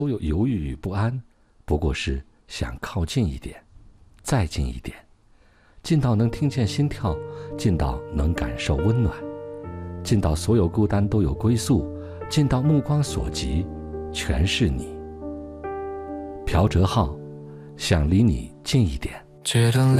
都有犹豫与不安，不过是想靠近一点，再近一点，近到能听见心跳，近到能感受温暖，近到所有孤单都有归宿，近到目光所及全是你。朴哲浩，想离你近一点。 觉得